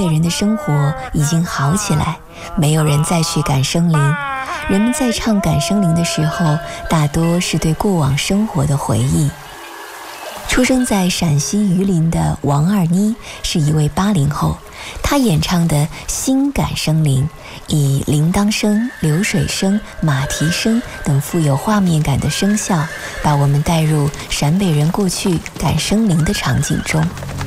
北人的生活已经好起来，没有人再去赶生灵。人们在唱赶生灵的时候，大多是对过往生活的回忆。出生在陕西榆林的王二妮是一位80后，她演唱的《新赶生灵》以铃铛声、流水声、马蹄声等富有画面感的声效，把我们带入陕北人过去赶生灵的场景中。